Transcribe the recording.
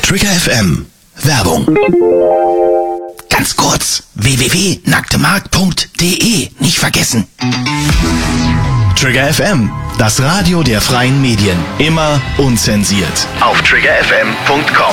Trigger FM. Werbung. Ganz kurz. www.nacktemarkt.de. Nicht vergessen. Trigger FM. Das Radio der freien Medien. Immer unzensiert. Auf triggerfm.com.